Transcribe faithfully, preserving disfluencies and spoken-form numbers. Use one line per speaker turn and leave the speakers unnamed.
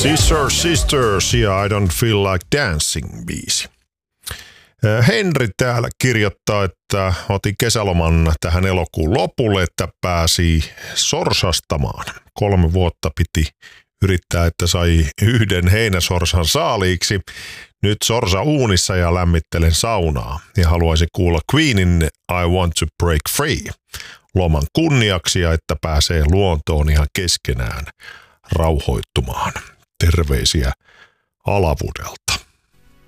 Sister Sisters ja I Don't Feel Like Dancing biisi. Henri täällä kirjoittaa, että otin kesäloman tähän elokuun lopulle, että pääsi sorsastamaan. Kolme vuotta piti yrittää, että sai yhden heinäsorsan saaliiksi. Nyt sorsa uunissa ja lämmittelen saunaa. Ja haluaisin kuulla Queenin I Want to Break Free loman kunniaksi ja että pääsee luontoon ihan keskenään rauhoittumaan. Terveisiä Alavudelta.